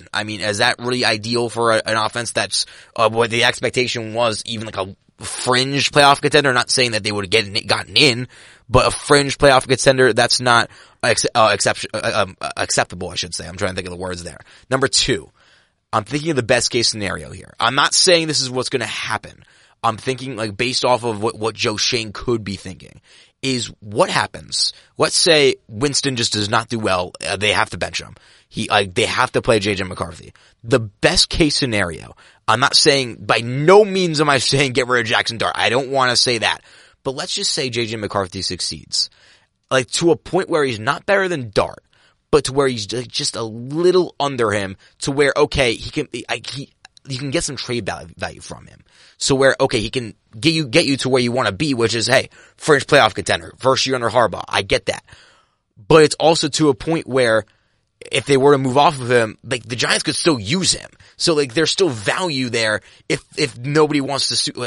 happen? I mean, is that really ideal for an offense that's what the expectation was, even like a fringe playoff contender? Not saying that they would have gotten in, but a fringe playoff contender, that's not acceptable, I should say. I'm trying to think of the words there. Number 2, I'm thinking of the best case scenario here. I'm not saying this is what's going to happen. I'm thinking like based off of what Joe Schoen could be thinking is what happens. Let's say Winston just does not do well. They have to bench him. They have to play JJ McCarthy. The best case scenario, I'm not saying, by no means am I saying get rid of Jackson Dart. I don't want to say that. But let's just say JJ McCarthy succeeds. Like to a point where he's not better than Dart, but to where he's just a little under him, to where, okay, you can get some trade value from him. So where, okay, he can get you to where you want to be, which is, hey, fringe playoff contender, first year under Harbaugh. I get that. But it's also to a point where if they were to move off of him, like the Giants could still use him. So like there's still value there if nobody wants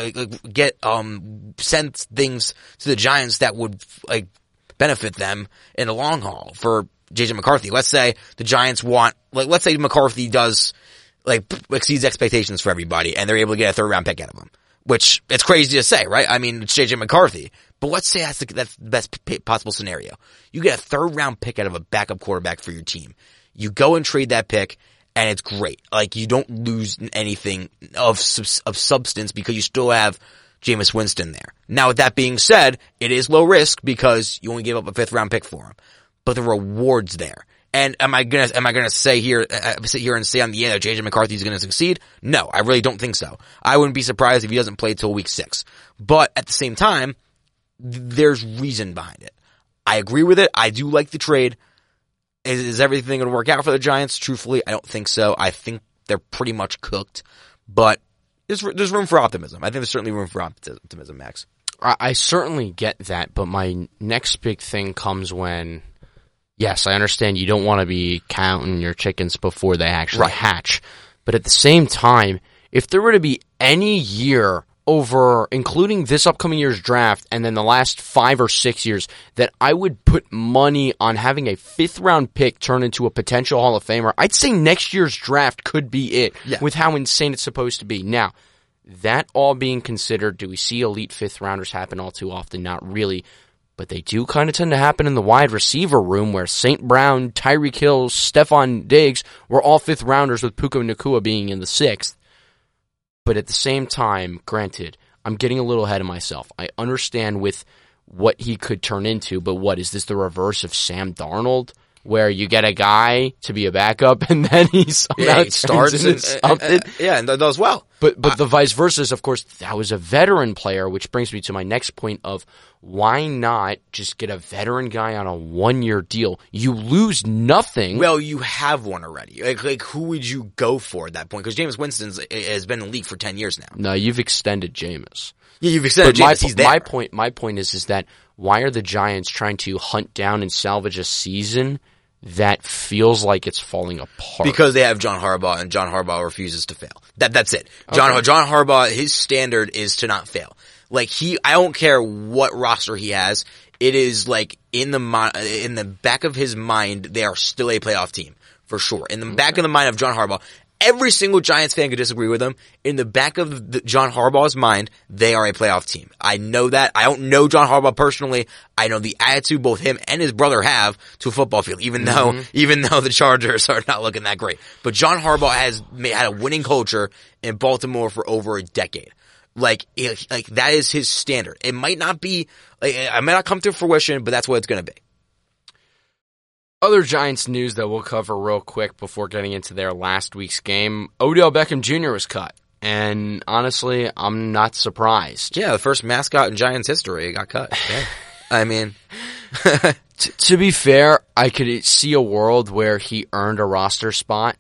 to send things to the Giants that would like benefit them in the long haul for JJ McCarthy. Let's say the Giants let's say McCarthy does exceeds expectations for everybody and they're able to get a 3rd round pick out of him. Which, it's crazy to say, right? I mean, it's JJ McCarthy. But let's say that's the best possible scenario. You get a 3rd round pick out of a backup quarterback for your team. You go and trade that pick, and it's great. Like, you don't lose anything of substance because you still have Jameis Winston there. Now, with that being said, it is low risk because you only gave up a 5th round pick for him. But the reward's there. And am I gonna sit here and say on the air that JJ McCarthy is gonna succeed? No, I really don't think so. I wouldn't be surprised if he doesn't play till week 6. But at the same time, there's reason behind it. I agree with it. I do like the trade. Is everything gonna work out for the Giants? Truthfully, I don't think so. I think they're pretty much cooked. But there's room for optimism. I think there's certainly room for optimism, Max. I certainly get that, but my next big thing comes when, yes, I understand you don't want to be counting your chickens before they actually hatch. But at the same time, if there were to be any year over, including this upcoming year's draft and then the last 5 or 6 years, that I would put money on having a 5th round pick turn into a potential Hall of Famer, I'd say next year's draft could be it with how insane it's supposed to be. Now, that all being considered, do we see elite 5th rounders happen all too often? Not really. But they do kind of tend to happen in the wide receiver room where St. Brown, Tyreek Hill, Stephon Diggs were all 5th rounders with Puka Nacua being in the 6th. But at the same time, granted, I'm getting a little ahead of myself. I understand with what he could turn into, but what, is this the reverse of Sam Darnold? Where you get a guy to be a backup and then he somehow starts and something. And does well. But the vice versa is, of course, that was a veteran player, which brings me to my next point of why not just get a veteran guy on a 1-year deal? You lose nothing. Well, you have one already. Like who would you go for at that point? Because Jameis Winston has been in the league for 10 years now. No, you've extended Jameis. Yeah, you've extended Jameis. He's there. My point is that why are the Giants trying to hunt down and salvage a season that feels like it's falling apart? Because they have John Harbaugh, and John Harbaugh refuses to fail. That's it. John Harbaugh, his standard is to not fail. Like I don't care what roster he has. It is like in the back of his mind, they are still a playoff team for sure. In the back of the mind of John Harbaugh, every single Giants fan could disagree with him. In the back of John Harbaugh's mind, they are a playoff team. I know that. I don't know John Harbaugh personally. I know the attitude both him and his brother have to a football field, even though the Chargers are not looking that great. But John Harbaugh has had a winning culture in Baltimore for over a decade. Like that is his standard. It might not be, I might not come to fruition, but that's what it's going to be. Other Giants news that we'll cover real quick before getting into their last week's game. Odell Beckham Jr. was cut. And honestly, I'm not surprised. Yeah, the first mascot in Giants history got cut. Yeah. I mean, to be fair, I could see a world where he earned a roster spot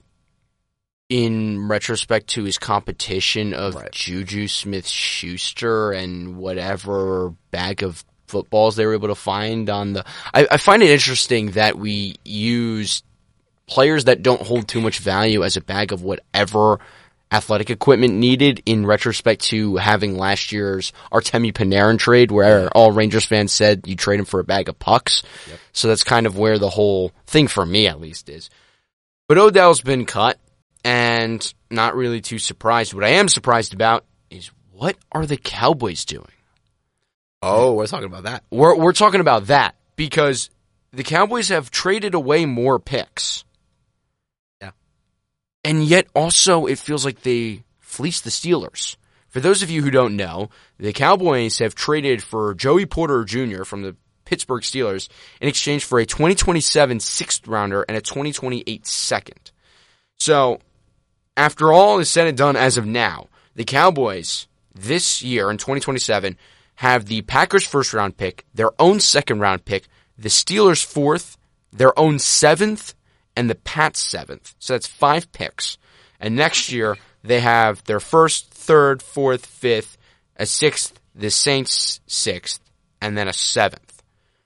in retrospect to his competition of Juju Smith-Schuster and whatever bag of footballs they were able to find on the... I find it interesting that we use players that don't hold too much value as a bag of whatever athletic equipment needed in retrospect to having last year's Artemi Panarin trade where all Rangers fans said you trade him for a bag of pucks. Yep. So that's kind of where the whole thing for me at least is. But Odell's been cut. and not really too surprised. What I am surprised about is what are the Cowboys doing? Oh, we're talking about that. We're talking about that because the Cowboys have traded away more picks. Yeah. And yet also it feels like they fleeced the Steelers. For those of you who don't know, the Cowboys have traded for Joey Porter Jr. from the Pittsburgh Steelers in exchange for a 2027 sixth rounder and a 2028 second. So, after all is said and done as of now, the Cowboys this year in 2027 have the Packers first round pick, their own second round pick, the Steelers fourth, their own seventh, and the Pats seventh. So that's 5 picks. And next year, they have their first, third, fourth, fifth, a sixth, the Saints sixth, and then a seventh.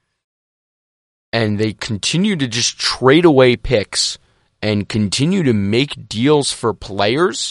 And they continue to just trade away picks and continue to make deals for players.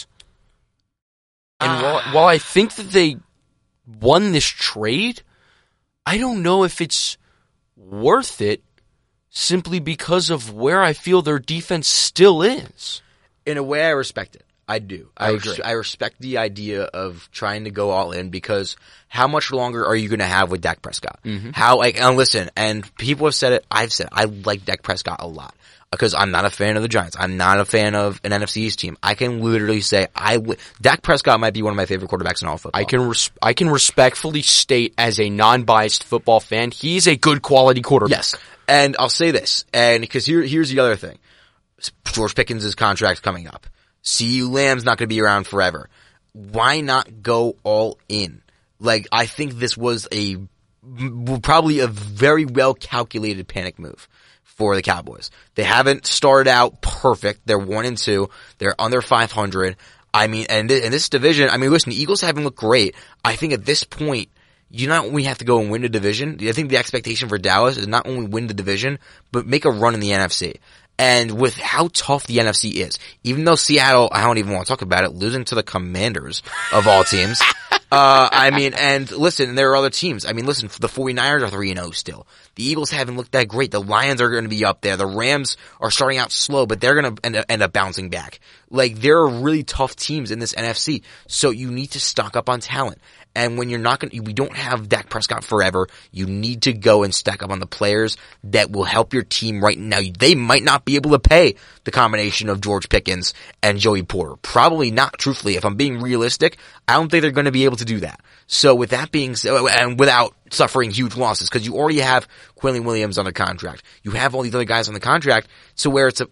And while I think that they won this trade, I don't know if it's worth it simply because of where I feel their defense still is. In a way, I respect it. I do. I agree. I respect the idea of trying to go all in because how much longer are you going to have with Dak Prescott? Mm-hmm. And listen, and people have said it, I've said it, I like Dak Prescott a lot because I'm not a fan of the Giants. I'm not a fan of an NFC East team. I can literally say Dak Prescott might be one of my favorite quarterbacks in all of football. I can respectfully state as a non-biased football fan, he's a good quality quarterback. Yes. And I'll say this, and because here's the other thing. George Pickens' contract's coming up. CeeDee Lamb's not going to be around forever. Why not go all in? Like, I think this was probably a very well calculated panic move for the Cowboys. They haven't started out perfect. They're 1-2. They're under 500. I mean, and in this division, I mean, listen, the Eagles haven't looked great. I think at this point, you not only have to go and win the division. I think the expectation for Dallas is not only win the division, but make a run in the NFC. And with how tough the NFC is, even though Seattle, I don't even want to talk about it, losing to the Commanders of all teams. I mean, and listen, there are other teams. I mean, listen, the 49ers are 3-0 still. The Eagles haven't looked that great. The Lions are going to be up there. The Rams are starting out slow, but they're going to end up bouncing back. Like, there are really tough teams in this NFC. So you need to stock up on talent. And when we don't have Dak Prescott forever, you need to go and stack up on the players that will help your team right now. They might not be able to pay the combination of George Pickens and Joey Porter. Probably not, truthfully. If I'm being realistic, I don't think they're going to be able to do that. So with that being said, and without suffering huge losses, because you already have Quinlan Williams under contract. You have all these other guys on the contract, the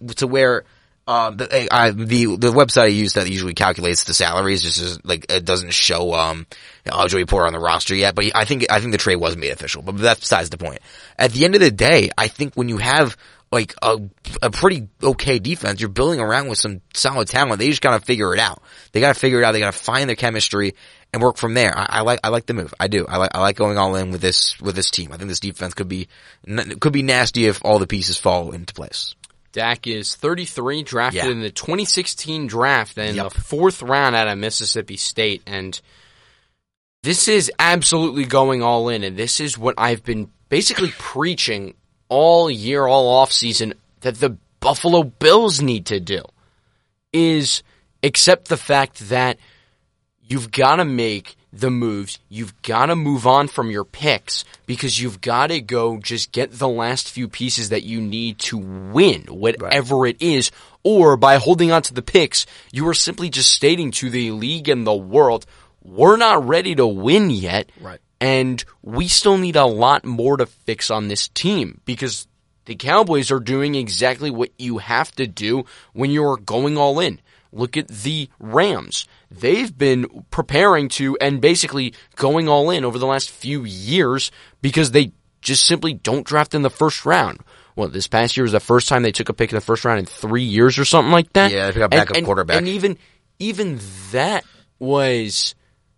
website I use that usually calculates the salaries just is like it doesn't show Joey Porter on the roster yet, but I think the trade was made official, but that's besides the point. At the end of the day, I think when you have like a pretty okay defense, you're building around with some solid talent. They just gotta figure it out. They gotta figure it out. They gotta find their chemistry and work from there. I like the move. I do. I like going all in with this team. I think this defense could be nasty if all the pieces fall into place. Dak is 33, drafted in the 2016 draft in the 4th round out of Mississippi State. And this is absolutely going all in. And this is what I've been basically preaching all year, all offseason, that the Buffalo Bills need to do. Is accept the fact that you've got to make the moves. You've got to move on from your picks because you've got to go just get the last few pieces that you need to win, whatever it is. Or by holding on to the picks, you are simply just stating to the league and the world, we're not ready to win yet. Right. And we still need a lot more to fix on this team because the Cowboys are doing exactly what you have to do when you're going all in. Look at the Rams. They've been preparing to and basically going all in over the last few years because they just simply don't draft in the first round. Well, this past year was the first time they took a pick in the first round in 3 years or something like that. Yeah, they pick a backup quarterback. And even that was,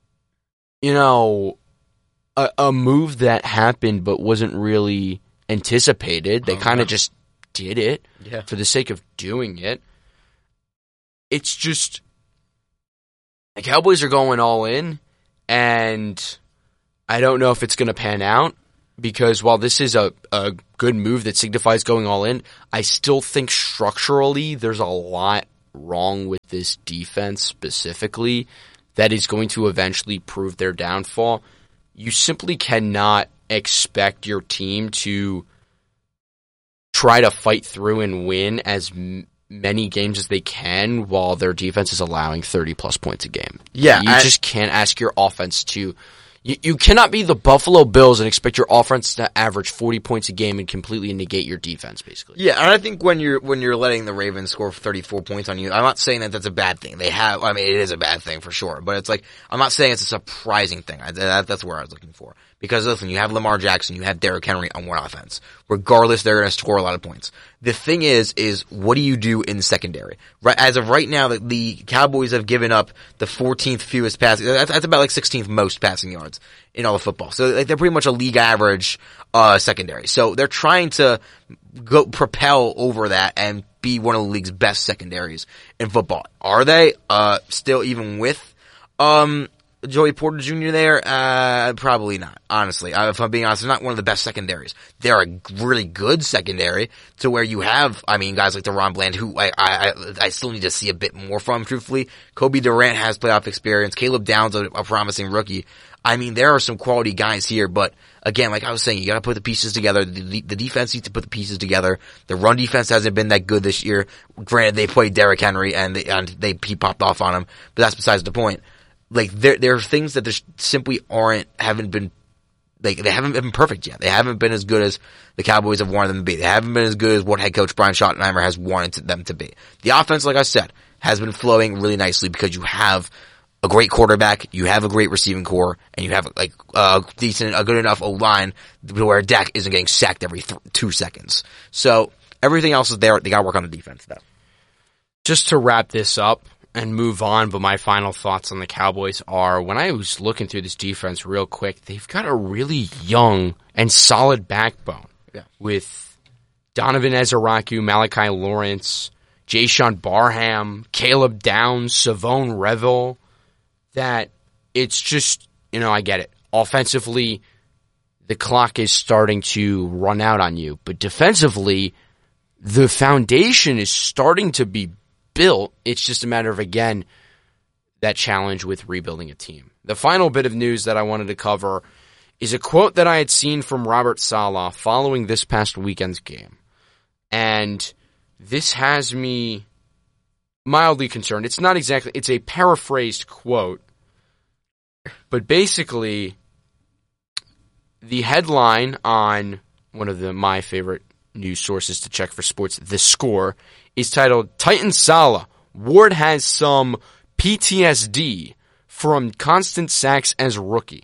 a move that happened but wasn't really anticipated. They kind of just did it for the sake of doing it. It's just the Cowboys are going all in, and I don't know if it's going to pan out because while this is a good move that signifies going all in, I still think structurally there's a lot wrong with this defense specifically that is going to eventually prove their downfall. You simply cannot expect your team to try to fight through and win as many games as they can while their defense is allowing 30-plus points a game. Yeah, you just can't ask your offense to... You cannot be the Buffalo Bills and expect your offense to average 40 points a game and completely negate your defense, basically. Yeah, and I think when you're letting the Ravens score 34 points on you, I'm not saying that that's a bad thing. It is a bad thing for sure, but it's like, I'm not saying it's a surprising thing. That's where I was looking for. Because listen, you have Lamar Jackson, you have Derrick Henry on one offense. Regardless, they're going to score a lot of points. The thing is what do you do in the secondary? Right, as of right now, the Cowboys have given up the 14th fewest passing. That's about like 16th most passing yards in all of football. So like, they're pretty much a league average secondary. So they're trying to propel over that and be one of the league's best secondaries in football. Are they still, even with Joey Porter Jr. there? Probably not, honestly. If I'm being honest, they're not one of the best secondaries. They're a really good secondary to where you have, guys like DeRon Bland, who I still need to see a bit more from, truthfully. Kobe Durant has playoff experience. Caleb Downs, a promising rookie. There are some quality guys here, but again, like I was saying, you gotta put the pieces together. The defense needs to put the pieces together. The run defense hasn't been that good this year. Granted, they played Derrick Henry and he popped off on him, but that's besides the point. Like, there are things that just simply haven't been perfect yet. They haven't been as good as the Cowboys have wanted them to be. They haven't been as good as what head coach Brian Schottenheimer has wanted them to be. The offense, like I said, has been flowing really nicely because you have a great quarterback, you have a great receiving core, and you have like a good enough O-line where Dak isn't getting sacked every 2 seconds. So everything else is there. They gotta work on the defense though. Just to wrap this up and move on, but my final thoughts on the Cowboys are, when I was looking through this defense real quick, they've got a really young and solid backbone. Yeah. With Donovan Ezeraku, Malachi Lawrence, Jayshon Barham, Caleb Downs, Savone Revel, that it's just, I get it. Offensively, the clock is starting to run out on you, but defensively, the foundation is starting to be built. It's just a matter of, again, that challenge with rebuilding a team. The final bit of news that I wanted to cover is a quote that I had seen from Robert Saleh following this past weekend's game. And this has me mildly concerned. It's not exactly, it's a paraphrased quote, but basically the headline on one of my favorite news sources to check for sports, The Score, is titled, Titan Saleh, Ward has some PTSD from constant sacks as rookie.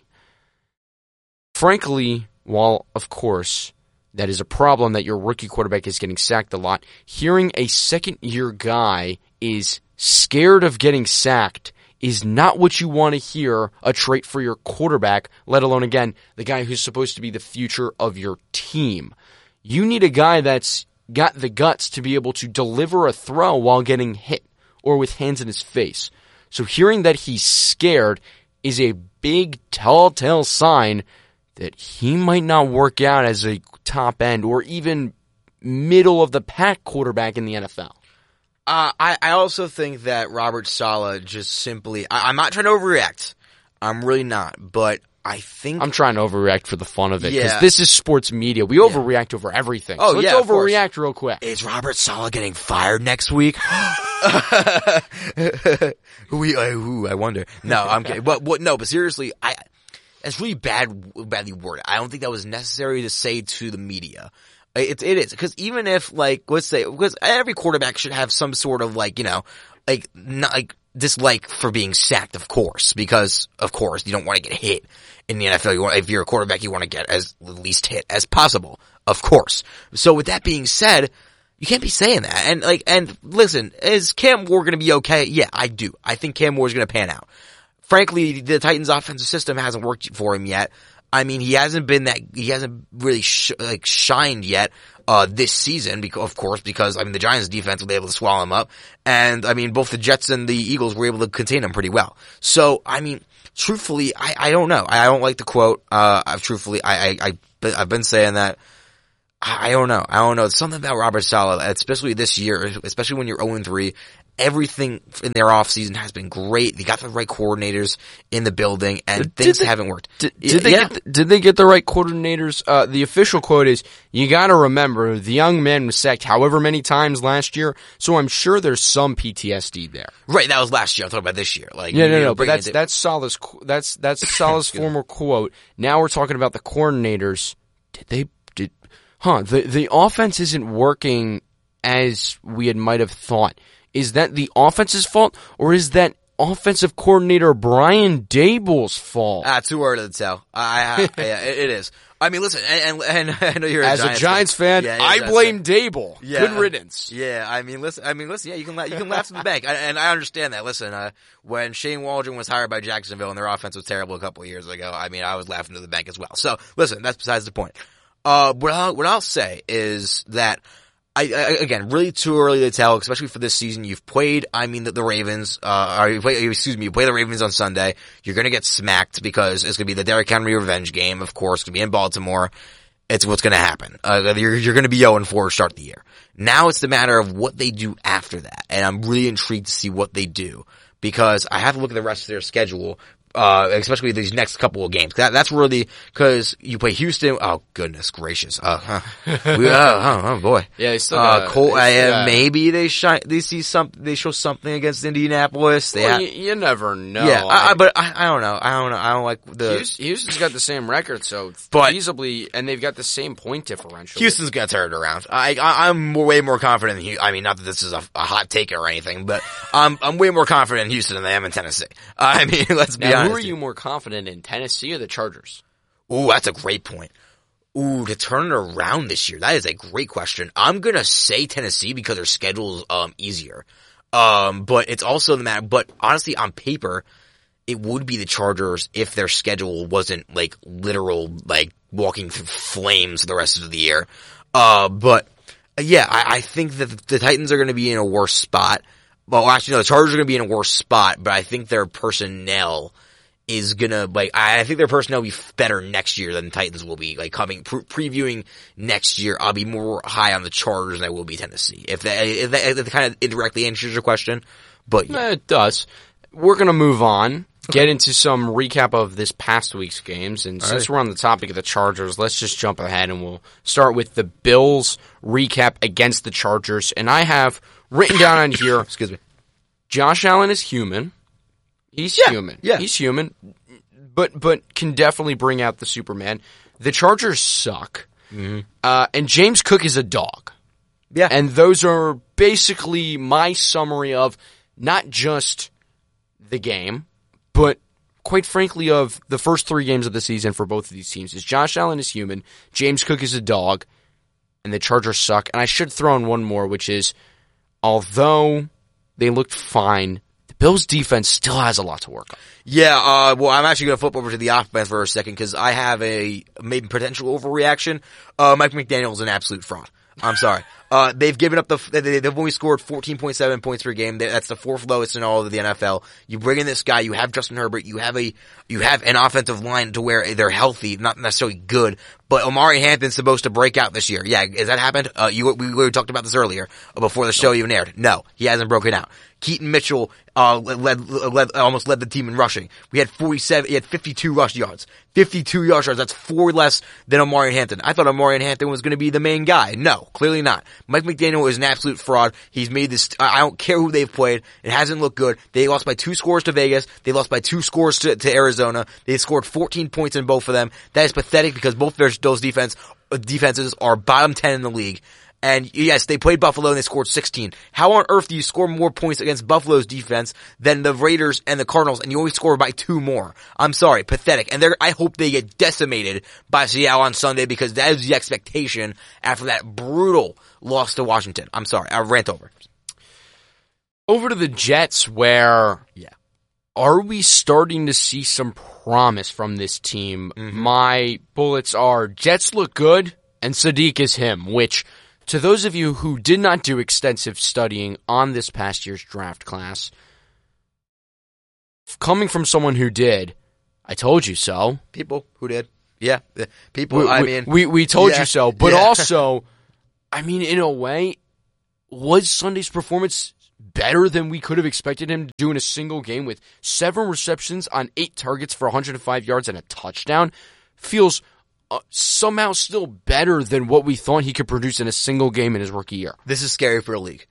Frankly, while, of course, that is a problem that your rookie quarterback is getting sacked a lot, hearing a second-year guy is scared of getting sacked is not what you want to hear, a trait for your quarterback, let alone, again, the guy who's supposed to be the future of your team. You need a guy that's got the guts to be able to deliver a throw while getting hit or with hands in his face. So hearing that he's scared is a big telltale sign that he might not work out as a top end or even middle of the pack quarterback in the NFL. I also think that Robert Saleh just simply, I'm not trying to overreact. I'm really not, but I think I'm trying to overreact for the fun of it, because Yeah. this is sports media. We overreact over everything. Oh, so let's yeah, of course. overreact real quick. Is Robert Saleh getting fired next week? Ooh, I wonder. No, I'm kidding. But seriously, it's really badly worded. I don't think that was necessary to say to the media. It is, because even if, because every quarterback should have some sort of dislike for being sacked, of course, because of course you don't want to get hit in the NFL. If you're a quarterback, you want to get as least hit as possible, of course. So with that being said, you can't be saying that. And listen, is Cam Ward going to be okay? Yeah, I do. I think Cam Ward is going to pan out. Frankly, the Titans' offensive system hasn't worked for him yet. He hasn't really shined yet, this season, because the Giants' defense was able to swallow him up. And, both the Jets and the Eagles were able to contain him pretty well. So, truthfully, I don't know. I don't like the quote. I've been saying that. I don't know. It's something about Robert Saleh, especially this year, especially when you're 0-3, everything in their offseason has been great. They got the right coordinators in the building, and things haven't worked. Did they get the right coordinators? The official quote is, you gotta remember, the young man was sacked however many times last year, so I'm sure there's some PTSD there. Right, that was last year. I'm talking about this year. Like, no, but that's Saleh's former quote. Now we're talking about the coordinators. The offense isn't working as we might have thought. Is that the offense's fault, or is that offensive coordinator Brian Daboll's fault? Too early to tell. Yeah, it is. I mean, listen, and I know you're a Giants fan. I blame Daboll. Yeah, good riddance. Yeah, I mean, listen. Yeah, you can laugh to the bank, and I understand that. Listen, when Shane Waldron was hired by Jacksonville and their offense was terrible a couple of years ago, I mean, I was laughing to the bank as well. So, listen, that's besides the point. What I'll say is that. Again, really too early to tell, especially for this season. You've played, the Ravens, you play the Ravens on Sunday. You're gonna get smacked because it's gonna be the Derrick Henry revenge game, of course. It's gonna be in Baltimore. It's what's gonna happen. You're gonna be 0-4 to start the year. Now it's the matter of what they do after that. And I'm really intrigued to see what they do. Because I have to look at the rest of their schedule. Especially these next couple of games. That's really, cause you play Houston. Oh, goodness gracious. Oh boy. Yeah, they still maybe they show something against Indianapolis. You never know. Yeah, but I don't know. I don't like Houston's got the same record, so feasibly, and they've got the same point differential. Houston's gonna turn it around. I'm way more confident in Houston. I mean, not that this is a hot take or anything, but I'm way more confident in Houston than I am in Tennessee. I mean, let's be honest. Who are you more confident in, Tennessee or the Chargers? Ooh, that's a great point. Ooh, to turn it around this year, that is a great question. I'm gonna say Tennessee because their schedule is easier. But it's also the matter. But honestly, on paper, it would be the Chargers if their schedule wasn't like literal, like walking through flames the rest of the year. But yeah, I think that the Titans are gonna be in a worse spot. Well, actually, no, the Chargers are gonna be in a worse spot, but I think their personnel is gonna, I think their personnel will be better next year than the Titans will be, previewing next year. I'll be more high on the Chargers than I will be Tennessee. If that kind of indirectly answers your question, but yeah. It does. We're gonna move on, get into some recap of this past week's games, and since we're on the topic of the Chargers, let's just jump ahead and we'll start with the Bills recap against the Chargers, and I have written down on here, excuse me, Josh Allen is human. He's human. Yeah. He's human, but can definitely bring out the Superman. The Chargers suck. Mm-hmm. And James Cook is a dog. Yeah. And those are basically my summary of not just the game, but quite frankly of the first 3 games of the season for both of these teams. Is Josh Allen is human, James Cook is a dog, and the Chargers suck. And I should throw in one more, which is, although they looked fine, Bills' defense still has a lot to work on. Yeah, well, I'm actually going to flip over to the offense for a second because I have a maybe potential overreaction. Mike McDaniel is an absolute fraud. I'm sorry. They've given up they've only scored 14.7 points per game. That's the 4th lowest in all of the NFL. You bring in this guy, you have Justin Herbert, you have an offensive line to where they're healthy, not necessarily good, but Omari Hampton's supposed to break out this year. Yeah, has that happened? We talked about this earlier, before the show even aired. No, he hasn't broken out. Keaton Mitchell, almost led the team in rushing. He had 52 rush yards. 52 rush yards, that's 4 less than Omari Hampton. I thought Omari Hampton was gonna be the main guy. No, clearly not. Mike McDaniel is an absolute fraud. He's made this, I don't care who they've played. It hasn't looked good. They lost by 2 scores to Vegas. They lost by 2 scores to Arizona. They scored 14 points in both of them. That is pathetic because both those defenses are bottom 10 in the league. And yes, they played Buffalo and they scored 16. How on earth do you score more points against Buffalo's defense than the Raiders and the Cardinals, and you only score by 2 more? I'm sorry, pathetic. And I hope they get decimated by Seattle on Sunday because that is the expectation after that brutal loss to Washington. I'm sorry, I rant over. Over to the Jets, where are we starting to see some promise from this team? Mm-hmm. My bullets are Jets look good and Sadiq is him, which, to those of you who did not do extensive studying on this past year's draft class, coming from someone who did, I told you so. People who did. Yeah. People, we told you so. But also, I mean, in a way, was Sunday's performance better than we could have expected him to do in a single game with 7 receptions on 8 targets for 105 yards and a touchdown feels somehow still better than what we thought he could produce in a single game in his rookie year. This is scary for a league.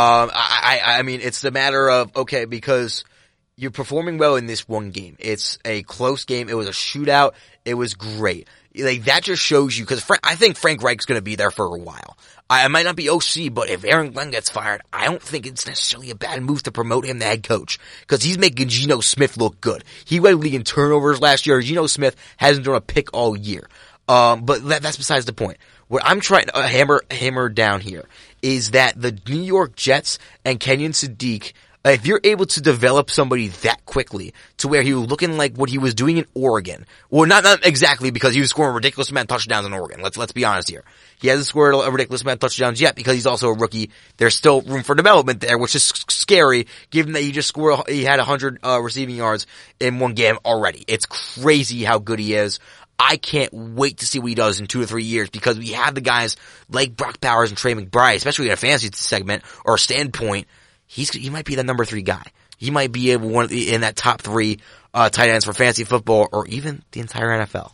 I mean, it's the matter of, okay, because you're performing well in this one game. It's a close game. It was a shootout. It was great. Like, that just shows you, because I think Frank Reich's going to be there for a while. I might not be OC, but if Aaron Glenn gets fired, I don't think it's necessarily a bad move to promote him to head coach, because he's making Geno Smith look good. He led the league in turnovers last year. Geno Smith hasn't thrown a pick all year. But that's besides the point. What I'm trying to hammer down here is that the New York Jets and Kenyon Sadiq, if you're able to develop somebody that quickly to where he was looking like what he was doing in Oregon, well, not exactly, because he was scoring a ridiculous amount of touchdowns in Oregon. Let's be honest here. He hasn't scored a ridiculous amount of touchdowns yet because he's also a rookie. There's still room for development there, which is scary given that he had 100 receiving yards in one game already. It's crazy how good he is. I can't wait to see what he does in 2 or 3 years, because we have the guys like Brock Bowers and Trey McBride, especially in a fantasy segment or a standpoint. He might be the number 3 guy. He might be in that top 3 tight ends for fantasy football, or even the entire NFL.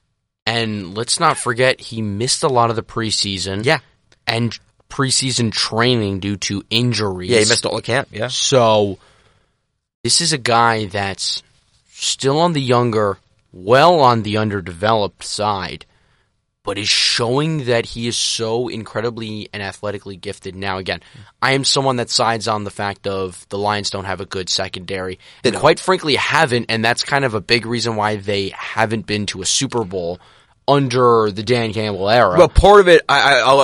And let's not forget, he missed a lot of the preseason. Yeah. And preseason training due to injuries. Yeah, he missed all the camp. Yeah. So this is a guy that's still on the younger, well on the underdeveloped side, but is showing that he is so incredibly and athletically gifted. Now, again, I am someone that sides on the fact of the Lions don't have a good secondary. They quite frankly haven't, and that's kind of a big reason why they haven't been to a Super Bowl under the Dan Campbell era. Well, part of it,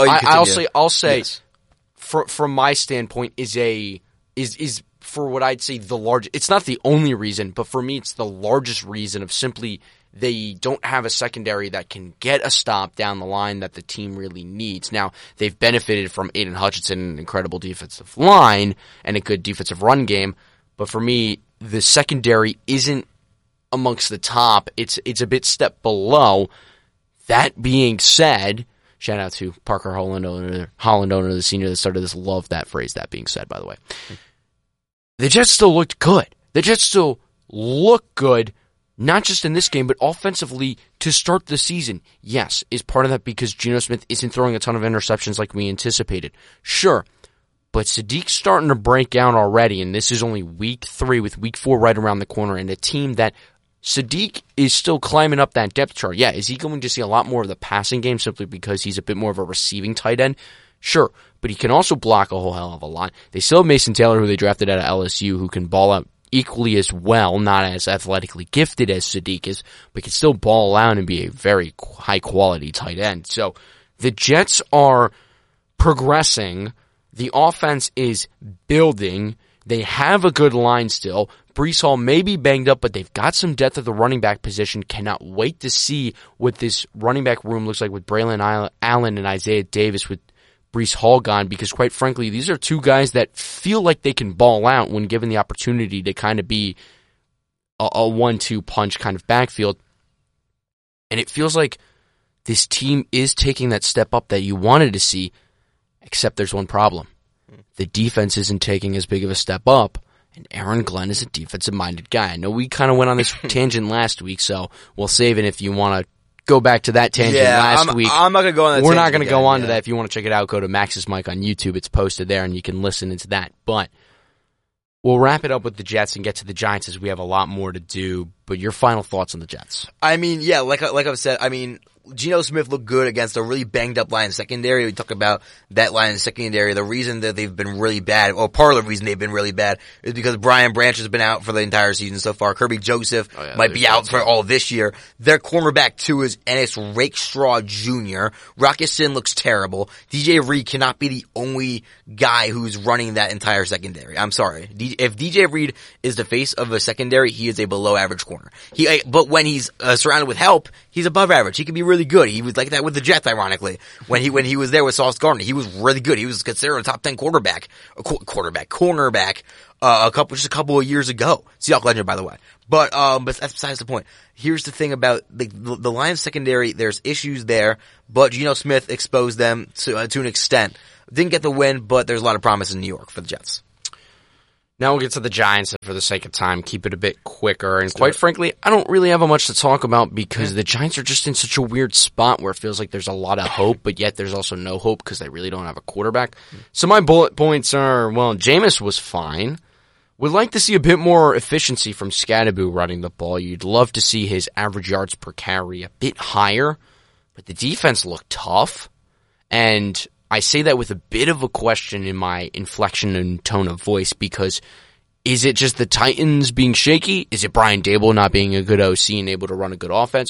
I'll say, yes. From my standpoint, is for what I'd say the large. It's not the only reason, but for me, it's the largest reason of simply they don't have a secondary that can get a stop down the line that the team really needs. Now, they've benefited from Aiden Hutchinson, an incredible defensive line, and a good defensive run game. But for me, the secondary isn't amongst the top. It's a bit step below. That being said, shout out to Parker Holland owner, the senior that started this. Love that phrase, that being said, by the way. The Jets still looked good. The Jets still look good, not just in this game, but offensively to start the season. Yes, is part of that because Geno Smith isn't throwing a ton of interceptions like we anticipated. Sure, but Sadiq's starting to break out already, and this is only week 3 with week 4 right around the corner, and a team that Sadiq is still climbing up that depth chart. Yeah, is he going to see a lot more of the passing game simply because he's a bit more of a receiving tight end? Sure, but he can also block a whole hell of a lot. They still have Mason Taylor, who they drafted out of LSU, who can ball out equally as well, not as athletically gifted as Sadiq is, but can still ball out and be a very high-quality tight end. So the Jets are progressing. The offense is building. They have a good line still. Breece Hall may be banged up, but they've got some depth at the running back position. Cannot wait to see what this running back room looks like with Braylon Allen and Isaiah Davis with Breece Hall gone, because quite frankly, these are 2 guys that feel like they can ball out when given the opportunity to kind of be a 1-2 punch kind of backfield. And it feels like this team is taking that step up that you wanted to see, except there's one problem. The defense isn't taking as big of a step up, and Aaron Glenn is a defensive-minded guy. I know we kind of went on this tangent last week, so we'll save it if you want to go back to that tangent last week. I'm not going to go on that tangent. We're not going to go on to that. If you want to check it out, go to Max's Mic on YouTube. It's posted there, and you can listen into that. But we'll wrap it up with the Jets and get to the Giants, as we have a lot more to do. But your final thoughts on the Jets? I mean, yeah, like I've said, I mean, Geno Smith looked good against a really banged up Lions secondary. We talk about that Lions secondary. The reason that they've been really bad, or part of the reason they've been really bad, is because Brian Branch has been out for the entire season so far. Kirby Joseph might be out for all this year. Their cornerback too is Ennis Rakestraw Jr. Rocket Sin looks terrible. DJ Reed cannot be the only guy who's running that entire secondary. I'm sorry. If DJ Reed is the face of a secondary, he is a below average corner. But when he's surrounded with help, he's above average. He can be really good. He was like that with the Jets, ironically. When he was there with Sauce Gardner, he was really good. He was considered a top 10 cornerback, a couple of years ago. Seahawks legend, by the way. But that's besides the point. Here's the thing about the Lions secondary. There's issues there, but Geno Smith exposed them to an extent. Didn't get the win, but there's a lot of promise in New York for the Jets. Now we'll get to the Giants, and for the sake of time, keep it a bit quicker. And quite frankly, I don't really have much to talk about because the Giants are just in such a weird spot where it feels like there's a lot of hope, but yet there's also no hope because they really don't have a quarterback. So my bullet points are, well, Jameis was fine. Would like to see a bit more efficiency from Scadaboo running the ball. You'd love to see his average yards per carry a bit higher, but the defense looked tough. And I say that with a bit of a question in my inflection and tone of voice because is it just the Titans being shaky? Is it Brian Daboll not being a good OC and able to run a good offense?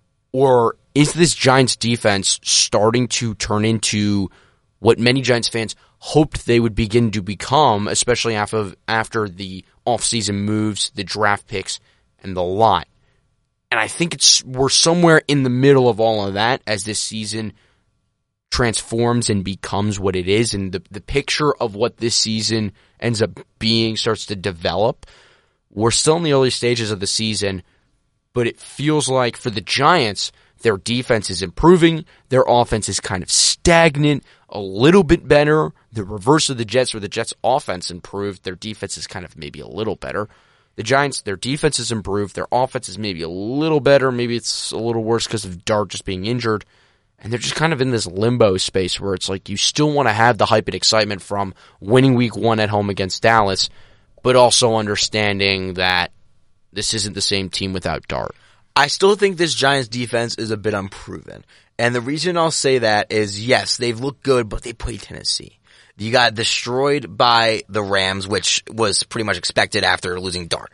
Or is this Giants defense starting to turn into what many Giants fans hoped they would begin to become, especially after the offseason moves, the draft picks, and the lot? And I think we're somewhere in the middle of all of that as this season transforms and becomes what it is, and the picture of what this season ends up being starts to develop. We're still in the early stages of the season, but it feels like for the Giants, their defense is improving, their offense is kind of stagnant, a little bit better. The reverse of the Jets, where the Jets' offense improved, their defense is kind of maybe a little better. The Giants, their defense has improved, their offense is maybe a little better, maybe it's a little worse because of Dart just being injured. And they're just kind of in this limbo space where it's like you still want to have the hype and excitement from winning week 1 at home against Dallas, but also understanding that this isn't the same team without Dart. I still think this Giants defense is a bit unproven. And the reason I'll say that is, yes, they've looked good, but they played Tennessee. You got destroyed by the Rams, which was pretty much expected after losing Dart.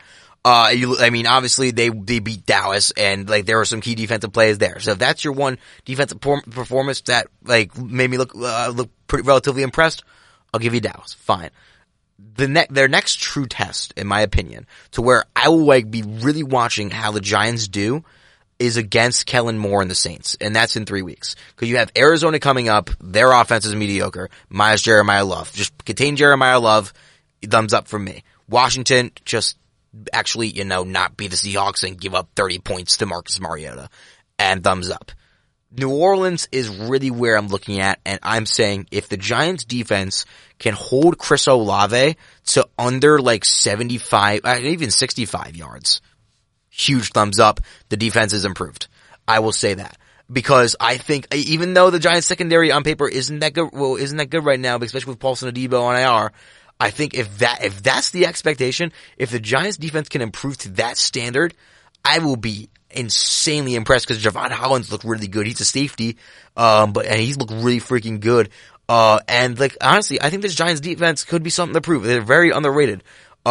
Obviously they beat Dallas and there were some key defensive plays there. So if that's your one defensive performance that made me look pretty relatively impressed, I'll give you Dallas. Fine. Their next true test, in my opinion, to where I will be really watching how the Giants do is against Kellen Moore and the Saints, and that's in 3 weeks. Because you have Arizona coming up, their offense is mediocre, minus Jeremiah Love. Just contain Jeremiah Love, thumbs up from me. Washington, just actually, not be the Seahawks and give up 30 points to Marcus Mariota. And thumbs up. New Orleans is really where I'm looking at, and I'm saying if the Giants defense can hold Chris Olave to under 75, even 65 yards, huge thumbs up. The defense is improved. I will say that. Because I think, even though the Giants secondary on paper isn't that good right now, especially with Paulson Adebo on IR, I think if that's the expectation, if the Giants defense can improve to that standard, I will be insanely impressed because Javon Hollins looked really good. He's a safety, and he's looked really freaking good. Honestly, I think this Giants defense could be something to prove. They're very underrated,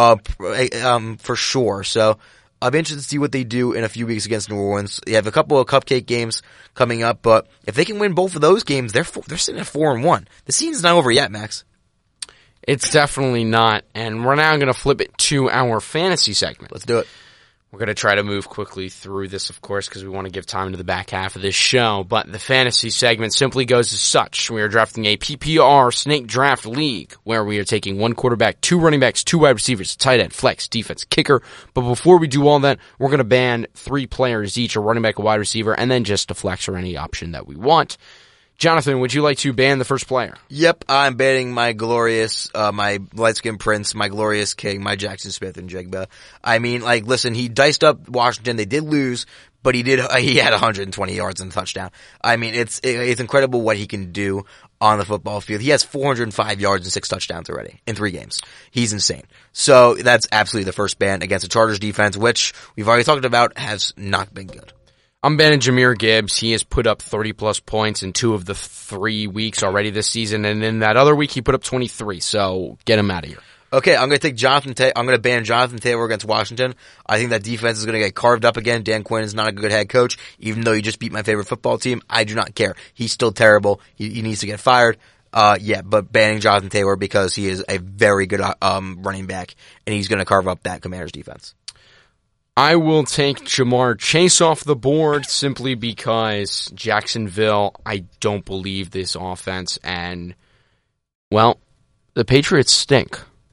for sure. So I'll be interested to see what they do in a few weeks against New Orleans. You have a couple of cupcake games coming up, but if they can win both of those games, they're sitting at 4-1. The season's not over yet, Max. It's definitely not, and we're now going to flip it to our fantasy segment. Let's do it. We're going to try to move quickly through this, of course, because we want to give time to the back half of this show, but the fantasy segment simply goes as such. We are drafting a PPR snake draft league, where we are taking 1 quarterback, 2 running backs, 2 wide receivers, tight end, flex, defense, kicker, but before we do all that, we're going to ban 3 players each, a running back, a wide receiver, and then just a flex or any option that we want. Jonathan, would you like to ban the first player? Yep, I'm banning my glorious, my light-skinned prince, my glorious king, my Jackson Smith and Jigba. I mean, listen, he diced up Washington. They did lose, but he had 120 yards and a touchdown. I mean, it's incredible what he can do on the football field. He has 405 yards and 6 touchdowns already in 3 games. He's insane. So that's absolutely the first ban against the Chargers defense, which we've already talked about has not been good. I'm banning Jahmyr Gibbs. He has put up 30-plus points in 2 of the 3 weeks already this season, and in that other week he put up 23, so get him out of here. Okay, I'm going to take I'm going to ban Jonathan Taylor against Washington. I think that defense is going to get carved up again. Dan Quinn is not a good head coach, even though he just beat my favorite football team. I do not care. He's still terrible. He needs to get fired. But banning Jonathan Taylor because he is a very good running back, and he's going to carve up that Commanders defense. I will take Jamar Chase off the board simply because Jacksonville, I don't believe this offense, and, well, the Patriots stink.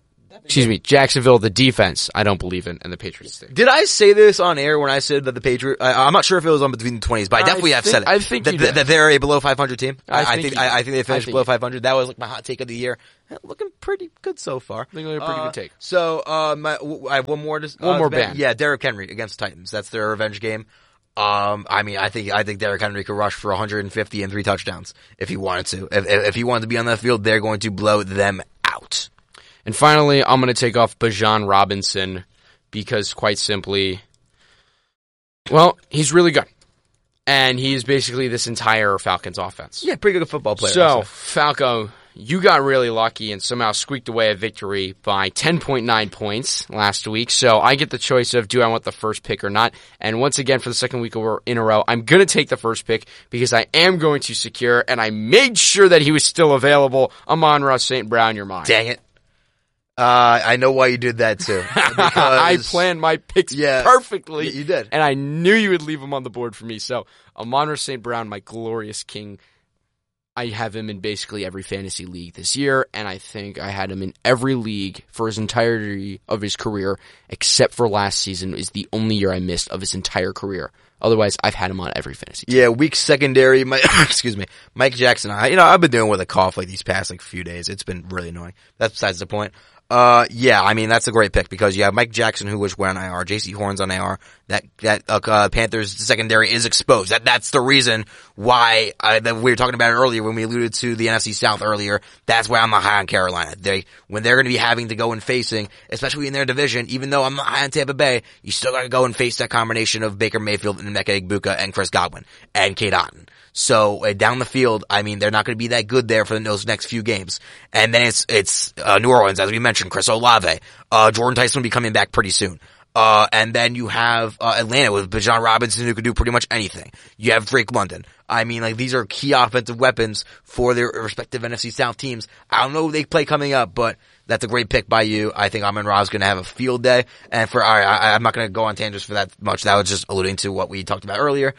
Jacksonville, the defense, I don't believe in, and the Patriots stink. Did I say this on air when I said that the Patriots? I'm not sure if it was on between the 20s, but I definitely have said it. I think that they're a below 500 team. I think they finished below 500. That was like my hot take of the year. Looking pretty good so far. I think they're a pretty good take. So, I have one more. One more ban. Yeah, Derrick Henry against Titans. That's their revenge game. I think Derrick Henry could rush for 150 and 3 touchdowns if he wanted to. If he wanted to be on that field, they're going to blow them out. And finally, I'm going to take off Bijan Robinson because, quite simply, well, he's really good. And he's basically this entire Falcons offense. Yeah, pretty good football player. So, Falco, you got really lucky and somehow squeaked away a victory by 10.9 points last week. So I get the choice of do I want the first pick or not. And once again, for the second week in a row, I'm going to take the first pick because I am going to secure, and I made sure that he was still available. Amon-Ra St. Brown, you're mine. Dang it. I know why you did that too. I planned my picks perfectly. You did. And I knew you would leave him on the board for me. So, Amon-Ra St. Brown, my glorious king. I have him in basically every fantasy league this year, and I think I had him in every league for his entirety of his career, except for last season is the only year I missed of his entire career. Otherwise, I've had him on every fantasy team. Yeah, weak secondary. Excuse me. Mike Jackson. I've been dealing with a cough like these past few days. It's been really annoying. That's besides the point. That's a great pick because you have Mike Jackson who went on IR, JC Horn's on IR. That Panthers secondary is exposed. That's the reason why that we were talking about it earlier when we alluded to the NFC South earlier. That's why I'm not high on Carolina. When they're going to be having to go and facing, especially in their division, even though I'm not high on Tampa Bay, you still got to go and face that combination of Baker Mayfield and Emeka Egbuka and Chris Godwin and Cade Otton. So down the field, they're not going to be that good there for those next few games. And then it's New Orleans, as we mentioned, Chris Olave, Jordan Tyson will be coming back pretty soon. And then you have Atlanta with Bijan Robinson who could do pretty much anything. You have Drake London. These are key offensive weapons for their respective NFC South teams. I don't know who they play coming up, but that's a great pick by you. I think Amon-Ra is going to have a field day. And I'm not going to go on tangents for that much. That was just alluding to what we talked about earlier.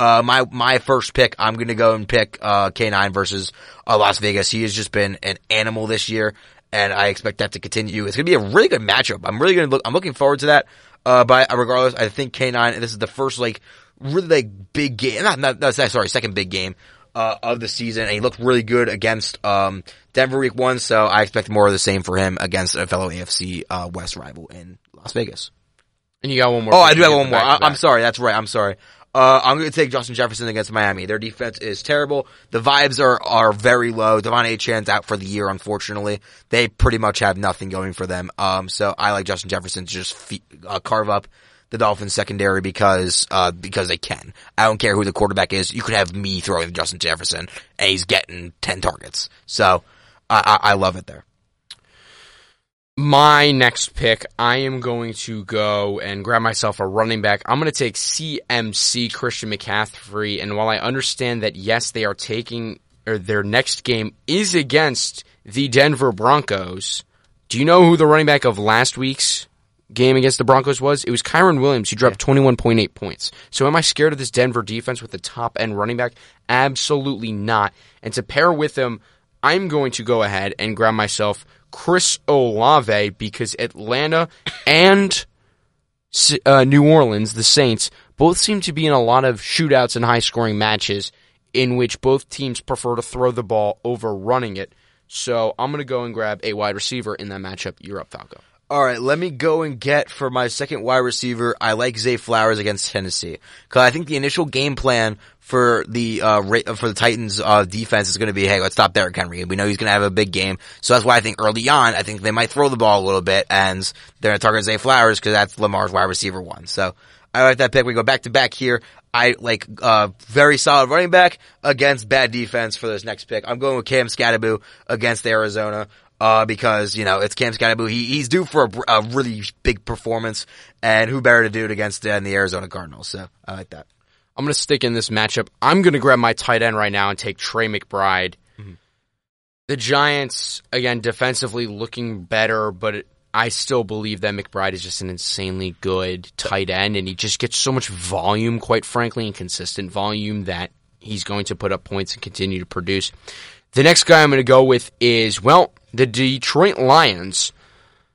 My first pick, I'm going to go and pick K9 versus Las Vegas. He has just been an animal this year, and I expect that to continue. It's going to be a really good matchup. I'm looking forward to that. But regardless, I think K9, this is the first really big game. Second big game of the season, and he looked really good against Denver week 1. So I expect more of the same for him against a fellow AFC West rival in Las Vegas. And you got one more. Oh, I do have one more. I'm sorry. That's right. I'm sorry. I'm going to take Justin Jefferson against Miami. Their defense is terrible. The vibes are very low. Devon Achane's out for the year, unfortunately. They pretty much have nothing going for them. So I like Justin Jefferson to just carve up the Dolphins secondary because they can. I don't care who the quarterback is. You could have me throwing Justin Jefferson and he's getting 10 targets. So I love it there. My next pick, I am going to go and grab myself a running back. I'm going to take CMC, Christian McCaffrey, and while I understand that, yes, they are their next game is against the Denver Broncos, do you know who the running back of last week's game against the Broncos was? It was Kyron Williams, who dropped 21.8 points. So am I scared of this Denver defense with the top-end running back? Absolutely not. And to pair with him, I'm going to go ahead and grab myself Chris Olave because Atlanta and New Orleans, the Saints, both seem to be in a lot of shootouts and high-scoring matches in which both teams prefer to throw the ball over running it. So I'm going to go and grab a wide receiver in that matchup. You're up, Falco. All right, let me go and get for my second wide receiver. I like Zay Flowers against Tennessee because I think the initial game plan for the Titans defense is going to be, hey, let's stop Derrick Henry. We know he's going to have a big game, so that's why I think early on, I think they might throw the ball a little bit, and they're going to target Zay Flowers because that's Lamar's wide receiver 1. So I like that pick. We go back to back here. I like very solid running back against bad defense for this next pick. I'm going with Cam Skattebo against Arizona. Because, it's Cam Skattebo. He's due for a really big performance, and who better to do it against the Arizona Cardinals, so I like that. I'm going to stick in this matchup. I'm going to grab my tight end right now and take Trey McBride. Mm-hmm. The Giants, again, defensively looking better, but I still believe that McBride is just an insanely good tight end, and he just gets so much volume, quite frankly, and consistent volume that he's going to put up points and continue to produce. The next guy I'm going to go with is, the Detroit Lions.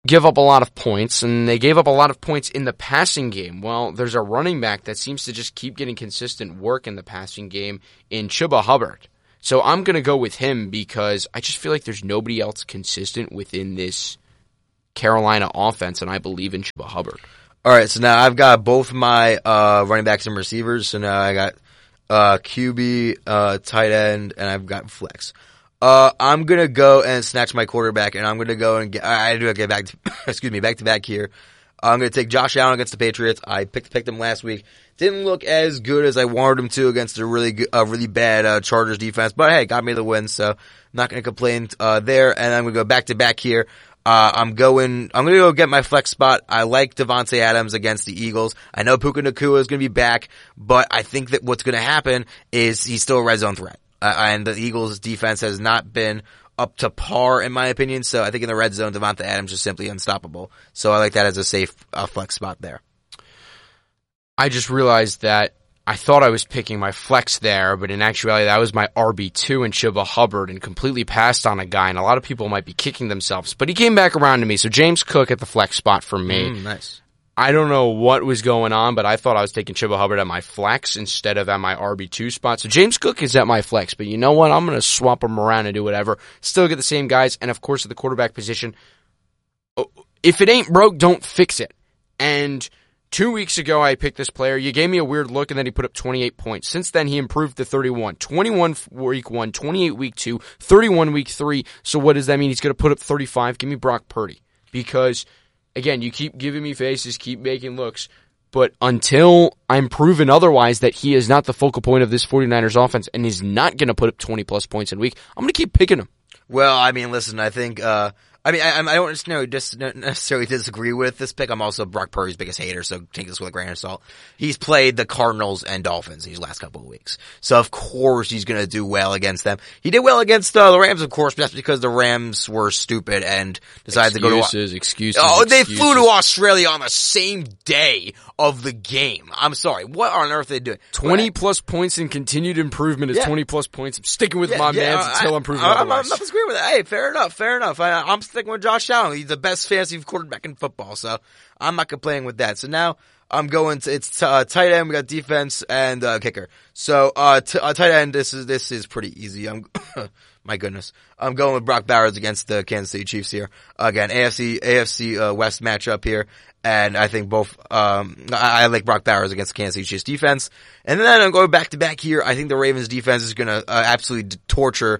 give up a lot of points, and they gave up a lot of points in the passing game. Well, there's a running back that seems to just keep getting consistent work in the passing game in Chuba Hubbard. So I'm going to go with him because I just feel like there's nobody else consistent within this Carolina offense, and I believe in Chuba Hubbard. All right, so now I've got both my running backs and receivers. So now I got QB, tight end, and I've got flex. I'm gonna go and snatch my quarterback, and I'm gonna go and get back to back here. I'm gonna take Josh Allen against the Patriots. I picked him last week. Didn't look as good as I wanted him to against a really bad Chargers defense, but hey, got me the win, so I'm not gonna complain there. And I'm gonna go back to back here. I'm gonna go get my flex spot. I like Devontae Adams against the Eagles. I know Puka Nacua is gonna be back, but I think that what's gonna happen is he's still a red zone threat. And the Eagles' defense has not been up to par, in my opinion. So I think in the red zone, Devontae Adams is simply unstoppable. So I like that as a safe flex spot there. I just realized that I thought I was picking my flex there, but in actuality, that was my RB2 in Chuba Hubbard and completely passed on a guy. And a lot of people might be kicking themselves, but he came back around to me. So James Cook at the flex spot for me. Nice. I don't know what was going on, but I thought I was taking Chuba Hubbard at my flex instead of at my RB2 spot. So James Cook is at my flex, but you know what? I'm going to swap him around and do whatever. Still get the same guys, and of course at the quarterback position, if it ain't broke, don't fix it. And 2 weeks ago I picked this player. You gave me a weird look, and then he put up 28 points. Since then he improved to 31. 21 week 1, 28 week 2, 31 week 3. So what does that mean? He's going to put up 35. Give me Brock Purdy. Because again, you keep giving me faces, keep making looks, but until I'm proven otherwise that he is not the focal point of this 49ers offense and is not going to put up 20-plus points in a week, I'm going to keep picking him. Well, I mean, listen, I think, I don't necessarily disagree with this pick. I'm also Brock Purdy's biggest hater, so take this with a grain of salt. He's played the Cardinals and Dolphins these last couple of weeks. So, of course, he's going to do well against them. He did well against the Rams, of course, but that's because the Rams were stupid and decided to go to... Excuses. Oh, they flew to Australia on the same day of the game. I'm sorry. What on earth are they doing? 20-plus points and continued improvement is 20-plus points. I'm sticking with my mans until I'm proven otherwise. I'm not disagreeing with that. Hey, fair enough. I'm sticking with Josh Allen. He's the best fantasy quarterback in football, so I'm not complaining with that. So now I'm going to tight end. We got defense and kicker. So tight end. This is pretty easy. My goodness, I'm going with Brock Bowers against the Kansas City Chiefs here. Again, AFC West matchup here, and I think both. I like Brock Bowers against the Kansas City Chiefs defense, and then I'm going back to back here. I think the Ravens defense is going to absolutely torture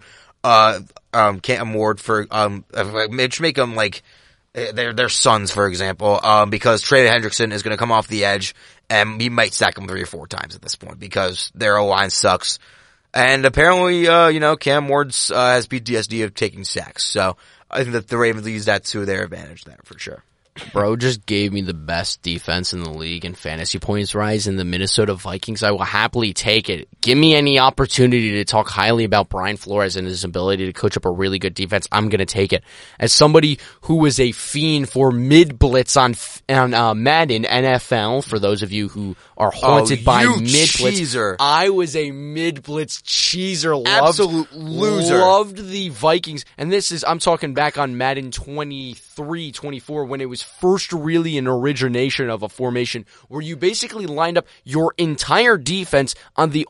Cam Ward for make them like their sons, for example, because Trey Hendrickson is going to come off the edge and he might sack him 3 or 4 times at this point because their O-line sucks. And apparently, Cam Ward has PTSD of taking sacks, so I think that the Ravens use that to their advantage there for sure. Bro just gave me the best defense in the league in fantasy points rise in the Minnesota Vikings. I will happily take it. Give me any opportunity to talk highly about Brian Flores and his ability to coach up a really good defense. I'm going to take it. As somebody who was a fiend for mid-blitz on Madden NFL, for those of you who are haunted by mid-blitz, I was a mid-blitz cheeser. Absolute loser. Loved the Vikings. And I'm talking back on Madden 23, 24, when it was first really an origination of a formation where you basically lined up your entire defense on the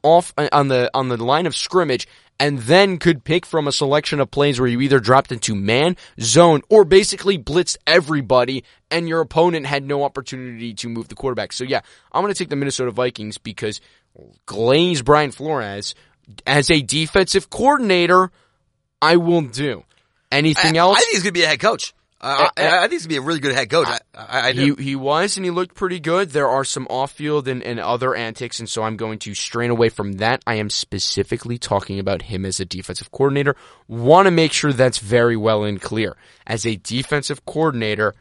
line of scrimmage and then could pick from a selection of plays where you either dropped into man, zone, or basically blitzed everybody and your opponent had no opportunity to move the quarterback. So yeah, I'm going to take the Minnesota Vikings because glaze Brian Flores as a defensive coordinator, I will do. Anything else? I think he's going to be a head coach. I think he's going to be a really good head coach. I do. He was, and he looked pretty good. There are some off-field and other antics, and so I'm going to strain away from that. I am specifically talking about him as a defensive coordinator. Want to make sure that's very well and clear. As a defensive coordinator,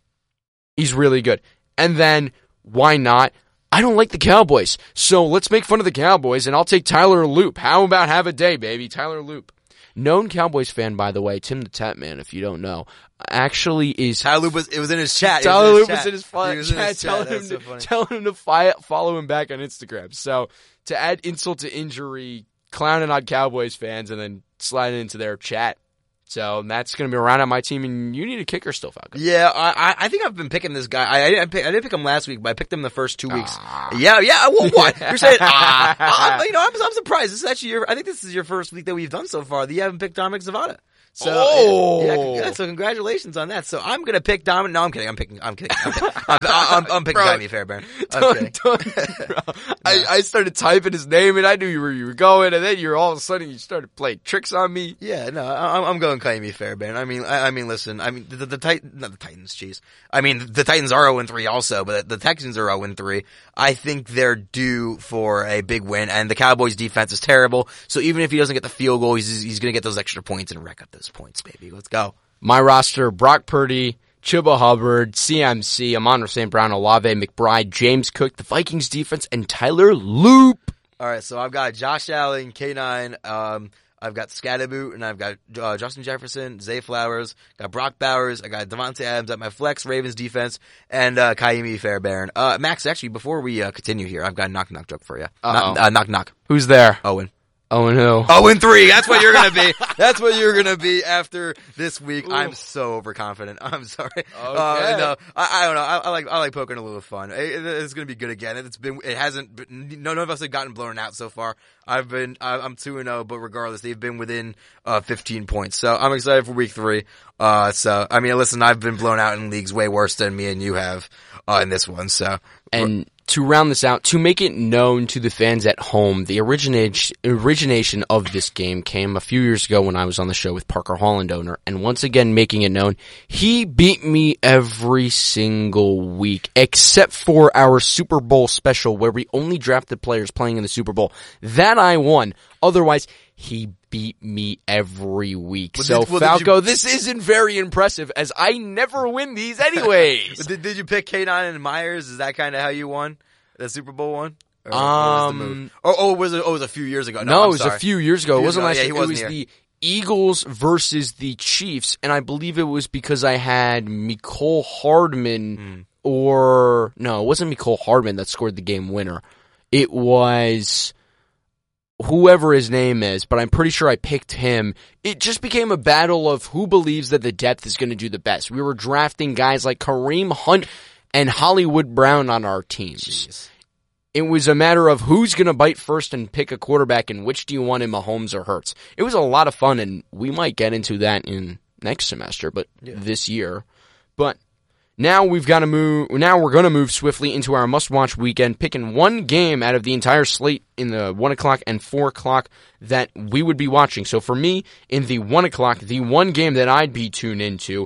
he's really good. And then, why not? I don't like the Cowboys, so let's make fun of the Cowboys, and I'll take Tyler Loop. How about have a day, baby? Tyler Loop. Known Cowboys fan, by the way, Tim the Tap Man, if you don't know, actually is... Tyler Loop it was in his chat. Tyler Loop was in his chat. Telling him to follow him back on Instagram. So, to add insult to injury, clowning on Cowboys fans and then sliding into their chat, So that's going to be around on my team, and you need a kicker still, Falcon. Yeah, I think I've been picking this guy. I didn't pick him last week, but I picked him the first 2 weeks. Yeah. Well, what? You're saying, I'm surprised. This is actually I think this is your first week that we've done so far that you haven't picked Dominic Zavada. So, yeah, so congratulations on that. So I'm gonna pick Dominic. No, I'm kidding. I'm picking Kaimi Fairbairn. I started typing his name and I knew where you were going, and then all of a sudden you started playing tricks on me. Yeah, no, I'm going Kaimi Fairbairn. I mean, listen. The Titans. Jeez. I mean, the Titans are 0-3 also, but the Texans are 0-3. I think they're due for a big win, and the Cowboys' defense is terrible. So even if he doesn't get the field goal, he's gonna get those extra points and rack up those points, baby. Let's go. My roster: Brock Purdy, Chuba Hubbard, CMC, Amon-Ra St. Brown, Olave McBride, James Cook, the Vikings defense, and Tyler Loop. All right, so I've got Josh Allen, K9. I've got Scadaboot, and I've got Justin Jefferson, Zay Flowers, got Brock Bowers, I got Devontae Adams at my flex, Ravens defense, and Kaimi Fairbairn. Max, actually, before we continue here, I've got a knock joke for you. Knock. Who's there? Owen. Owen who? 0-3. That's what you're gonna be. That's what you're gonna be after this week. Ooh. I'm so overconfident. I'm sorry. Okay. No, I don't know. I like poking a little fun. It's gonna be good again. None of us have gotten blown out so far. I'm 2-0, but regardless, they've been within 15 points. So I'm excited for week 3. So I mean, listen, I've been blown out in leagues way worse than me and you have in this one. So to round this out, to make it known to the fans at home, the origination of this game came a few years ago when I was on the show with Parker Hollandoner, and once again making it known, he beat me every single week, except for our Super Bowl special where we only drafted players playing in the Super Bowl. That I won. Otherwise, he beat me every week. Falco, this isn't very impressive as I never win these anyways. Did you pick K9 and Myers? Is that kind of how you won the Super Bowl one? It was a few years ago. No, it was a few years ago. It wasn't last year. It was the Eagles versus the Chiefs, and I believe it was because I had Mecole Hardman no, it wasn't Mecole Hardman that scored the game winner. It was whoever his name is, but I'm pretty sure I picked him. It just became a battle of who believes that the depth is going to do the best. We were drafting guys like Kareem Hunt and Hollywood Brown on our teams. Jeez. It was a matter of who's going to bite first and pick a quarterback and which do you want in Mahomes or Hurts. It was a lot of fun, and we might get into that in next semester, but this year. But now we're going to move swiftly into our must-watch weekend, picking one game out of the entire slate in the 1 o'clock and 4 o'clock that we would be watching. So for me, in the 1 o'clock, the one game that I'd be tuned into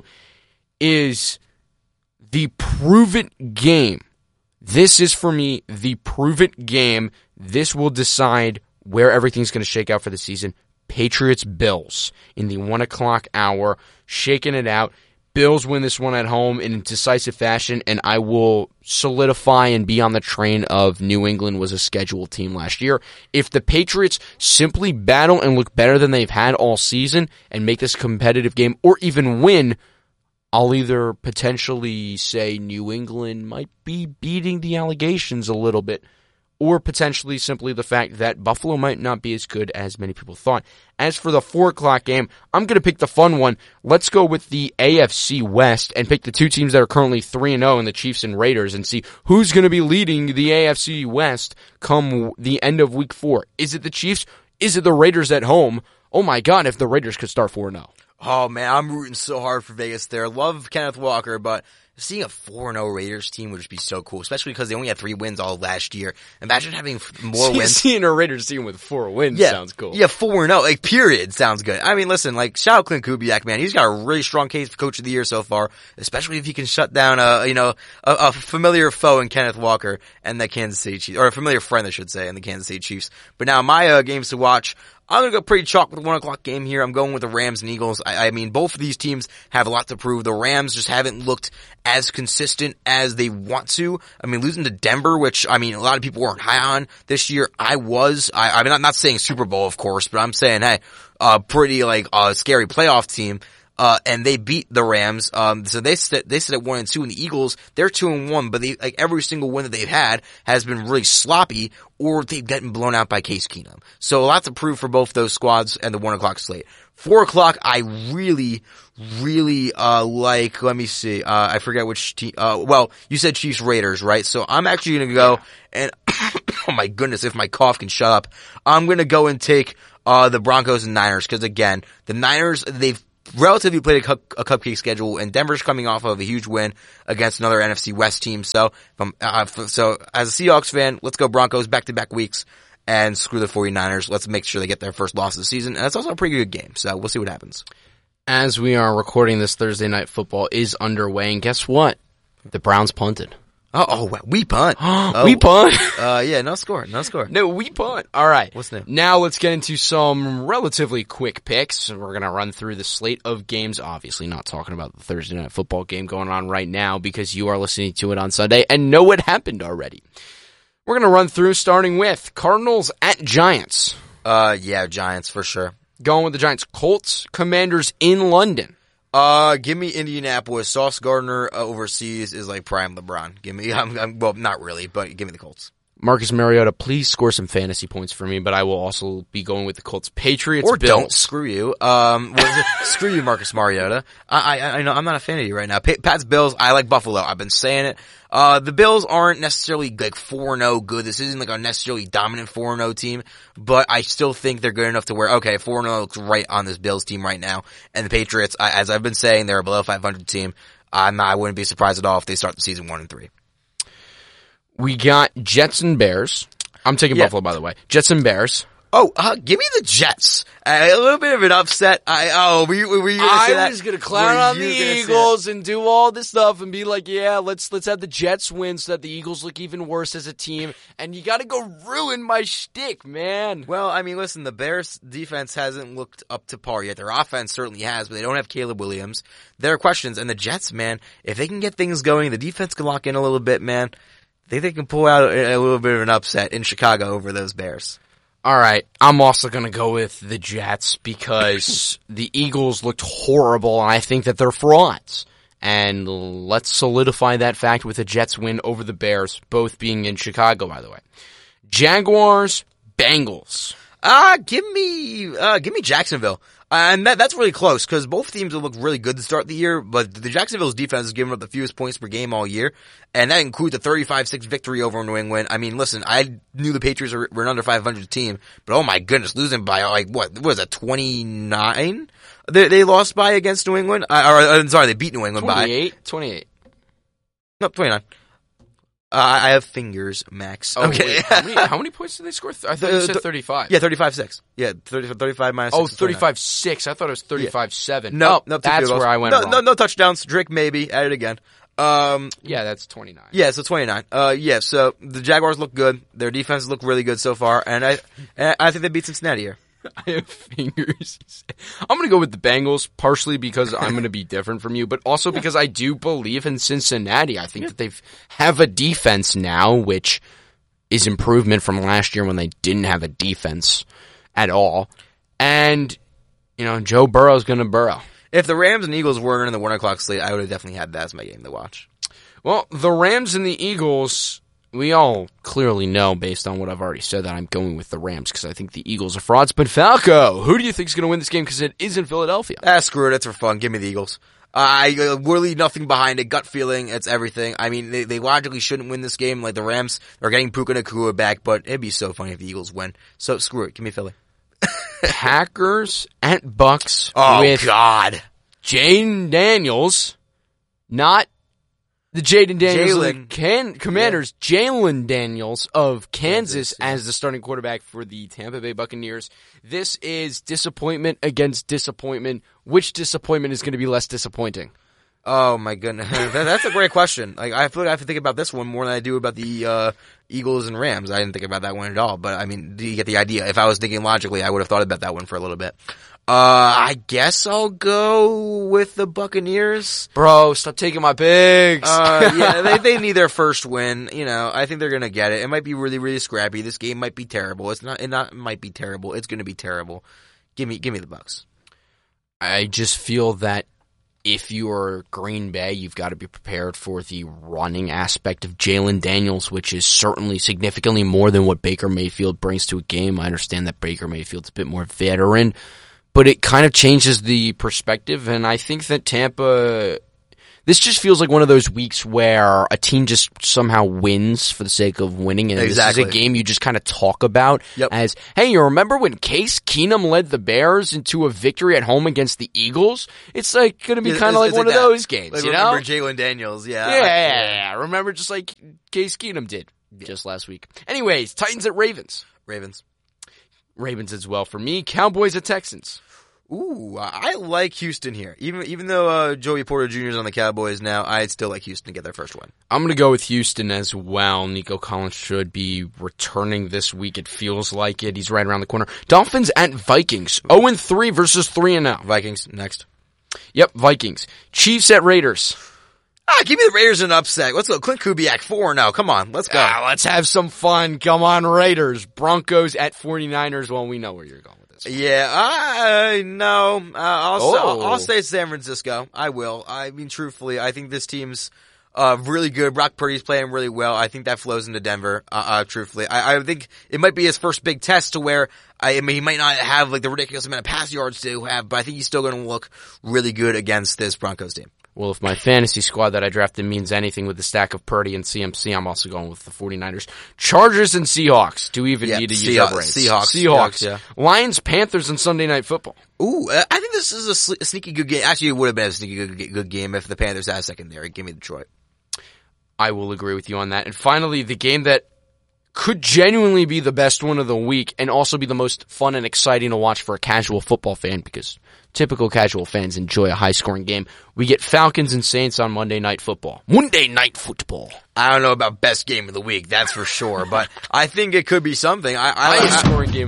is the Prove It game. This is, for me, the Prove It game. This will decide where everything's going to shake out for the season. Patriots-Bills in the 1 o'clock hour, shaking it out. Bills win this one at home in a decisive fashion, and I will solidify and be on the train of New England was a scheduled team last year. If the Patriots simply battle and look better than they've had all season and make this a competitive game or even win, I'll either potentially say New England might be beating the allegations a little bit, or potentially simply the fact that Buffalo might not be as good as many people thought. As for the 4 o'clock game, I'm going to pick the fun one. Let's go with the AFC West and pick the two teams that are currently 3-0 in the Chiefs and Raiders and see who's going to be leading the AFC West come the end of Week 4. Is it the Chiefs? Is it the Raiders at home? Oh my God, if the Raiders could start 4-0. Oh man, I'm rooting so hard for Vegas there. Love Kenneth Walker, but seeing a 4-0 Raiders team would just be so cool, especially because they only had 3 wins all last year. Imagine having more wins. Seeing a Raiders team with 4 wins sounds cool. Yeah, 4-0, period, sounds good. I mean, listen, shout out Clint Kubiak, man. He's got a really strong case for Coach of the Year so far, especially if he can shut down a familiar foe in Kenneth Walker and the Kansas City Chiefs, or a familiar friend, I should say, in the Kansas City Chiefs. But now my games to watch, I'm going to go pretty chalk with the 1 o'clock game here. I'm going with the Rams and Eagles. I mean, both of these teams have a lot to prove. The Rams just haven't looked as consistent as they want to. I mean, losing to Denver, which, I mean, a lot of people weren't high on this year. I was. I mean, I'm not saying Super Bowl, of course, but I'm saying, hey, pretty, scary playoff team. and they beat the Rams. So they sit at 1-2, and the Eagles, they're 2-1, but every single win that they've had has been really sloppy, or they've gotten blown out by Case Keenum. So a lot to prove for both those squads and the 1 o'clock slate. 4 o'clock, I really like, let me see, I forget which team, well, you said Chiefs Raiders, right? So I'm actually gonna go and, oh my goodness, if my cough can shut up, I'm gonna go and take, the Broncos and Niners, cause again, the Niners, they've relatively played a cupcake schedule, and Denver's coming off of a huge win against another NFC West team. So, so as a Seahawks fan, let's go Broncos back-to-back weeks. And screw the 49ers. Let's make sure they get their first loss of the season. And that's also a pretty good game. So we'll see what happens. As we are recording this, Thursday Night Football is underway. And guess what? The Browns punted. We punt. We punt? Yeah, no score. No, we punt. All right. What's new? Now let's get into some relatively quick picks. We're going to run through the slate of games. Obviously not talking about the Thursday Night Football game going on right now because you are listening to it on Sunday and know what happened already. We're going to run through starting with Cardinals at Giants. Yeah, Giants for sure. Going with the Giants. Colts, Commanders in London. Give me Indianapolis. Sauce Gardner overseas is like prime LeBron. Give me, well, not really, but give me the Colts. Marcus Mariota, please score some fantasy points for me, but I will also be going with the Colts. Patriots, or Bills. Don't. Screw you. Screw you, Marcus Mariota. I know I'm not a fan of you right now. Pat's Bills. I like Buffalo. I've been saying it. The Bills aren't necessarily like 4-0 good. This isn't like a necessarily dominant 4-0 team, but I still think they're good enough to where, okay, 4-0 looks right on this Bills team right now. And the Patriots, as I've been saying, they're a below 500 team. I wouldn't be surprised at all if they start the season 1-3. We got Jets and Bears. I'm taking Buffalo, by the way. Jets and Bears. Oh, give me the Jets. A little bit of an upset. Were you gonna say that? I was gonna clown on the Eagles and do all this stuff and be like, yeah, let's have the Jets win so that the Eagles look even worse as a team. And you gotta go ruin my shtick, man. Well, I mean, listen, the Bears defense hasn't looked up to par yet. Their offense certainly has, but they don't have Caleb Williams. There are questions. And the Jets, man, if they can get things going, the defense can lock in a little bit, man. They can pull out a little bit of an upset in Chicago over those Bears. All right, I'm also going to go with the Jets because the Eagles looked horrible, and I think that they're frauds. And let's solidify that fact with a Jets win over the Bears, both being in Chicago, by the way. Jaguars, Bengals. Give me Jacksonville. And that's really close because both teams have looked really good to start the year, but the Jacksonville's defense has given up the fewest points per game all year, and that includes a 35-6 victory over New England. I mean, listen, I knew the Patriots were an under 500 team, but oh my goodness, losing by like what was that, 29? They lost by against New England. I'm sorry, they beat New England 28. No, 29. I have fingers, Max. Oh, okay. Wait, how many points did they score? I thought you said 35. Yeah, 35-6. Yeah, 35 minus 6. Oh, 35-6. I thought it was 35-7. No, that's where I went wrong. No touchdowns. Drake maybe. Add it again. Yeah, that's 29. Yeah, so 29. Yeah, so the Jaguars look good. Their defense look really good so far, and I think they beat Cincinnati here. I have fingers. I'm going to go with the Bengals, partially because I'm going to be different from you, but also because I do believe in Cincinnati. I think that they have a defense now, which is improvement from last year when they didn't have a defense at all. And, you know, Joe Burrow's going to burrow. If the Rams and Eagles weren't in the 1 o'clock slate, I would have definitely had that as my game to watch. Well, the Rams and the Eagles, we all clearly know, based on what I've already said, that I'm going with the Rams because I think the Eagles are frauds. But Falco, who do you think is going to win this game because it is in Philadelphia? Screw it. It's for fun. Give me the Eagles. Really nothing behind it. Gut feeling. It's everything. I mean, they logically shouldn't win this game. Like the Rams are getting Puka Nacua back, but it'd be so funny if the Eagles win. So screw it. Give me Philly. Packers at Bucks. Oh, with God. Jaden Daniels, not the Jaden Daniels of the Commanders, Jalen Daniels of Kansas as the starting quarterback for the Tampa Bay Buccaneers. This is disappointment against disappointment. Which disappointment is going to be less disappointing? Oh my goodness, that's a great question. Like I feel like I have to think about this one more than I do about the Eagles and Rams. I didn't think about that one at all, but I mean, do you get the idea? If I was thinking logically, I would have thought about that one for a little bit. I guess I'll go with the Buccaneers. Bro, stop taking my picks. Yeah, they need their first win. You know, I think they're gonna get it. It might be really, really scrappy. This game might be terrible. It might be terrible. It's gonna be terrible. Give me the Bucs. I just feel that if you are Green Bay, you've got to be prepared for the running aspect of Jalen Daniels, which is certainly significantly more than what Baker Mayfield brings to a game. I understand that Baker Mayfield's a bit more veteran, but it kind of changes the perspective, and I think that Tampa... This just feels like one of those weeks where a team just somehow wins for the sake of winning, and Exactly. This is a game you just kind of talk about as, hey, you remember when Case Keenum led the Bears into a victory at home against the Eagles? It's like going to be kind of like one of those games, like, you know? remember Jalen Daniels, Yeah. Remember just like Case Keenum did just last week. Anyways, Titans at Ravens. Ravens as well for me. Cowboys at Texans. Ooh, I like Houston here. Even though Joey Porter Jr. is on the Cowboys now, I'd still like Houston to get their first win. I'm going to go with Houston as well. Nico Collins should be returning this week. It feels like it. He's right around the corner. Dolphins at Vikings. 0-3 versus 3-0. Vikings, next. Yep, Vikings. Chiefs at Raiders. Give me the Raiders an upset. Let's go. Clint Kubiak, 4-0. Come on, let's go. Let's have some fun. Come on, Raiders. Broncos at 49ers. Well, we know where you're going with this. Yeah, no. I'll say San Francisco. I will. I mean, truthfully, I think this team's really good. Brock Purdy's playing really well. I think that flows into Denver. Truthfully, I think it might be his first big test to where he might not have like the ridiculous amount of pass yards to have, but I think he's still going to look really good against this Broncos team. Well, if my fantasy squad that I drafted means anything with the stack of Purdy and CMC, I'm also going with the 49ers. Chargers and Seahawks. Do we even need to use our brains? Seahawks, yeah. Lions, Panthers, and Sunday Night Football. Ooh, I think this is a sneaky good game. Actually, it would have been a sneaky good game if the Panthers had a secondary. Give me Detroit. I will agree with you on that. And finally, the game that could genuinely be the best one of the week and also be the most fun and exciting to watch for a casual football fan, because typical casual fans enjoy a high-scoring game. We get Falcons and Saints on Monday Night Football. Monday Night Football. I don't know about best game of the week, that's for sure, but I think it could be something. Highest scoring game